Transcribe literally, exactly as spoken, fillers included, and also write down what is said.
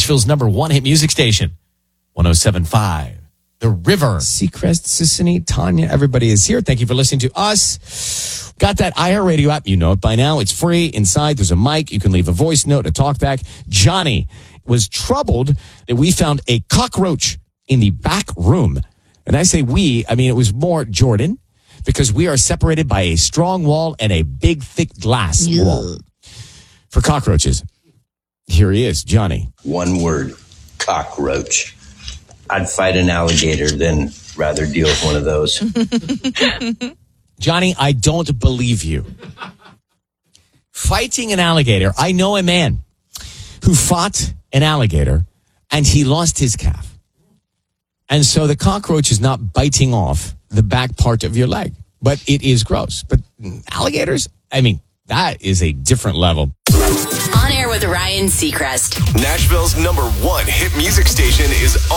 Nashville's number one hit music station, one oh seven point five. The River. Seacrest, Sissany, Tanya, everybody is here. Thank you for listening to us. Got that iHeartRadio app. You know it by now. It's free. Inside, there's a mic. You can leave a voice note, a talkback. Johnny was troubled that we found a cockroach in the back room. And I say we, I mean, it was more Jordan, because we are separated by a strong wall and a big, thick glass yeah. wall for cockroaches. Here he is, Johnny. One word, cockroach. I'd fight an alligator than rather deal with one of those. Johnny, I don't believe you. Fighting an alligator. I know a man who fought an alligator and he lost his calf. And so the cockroach is not biting off the back part of your leg, but it is gross. But alligators, I mean, that is a different level. On air with Ryan Seacrest. Nashville's number one hit music station is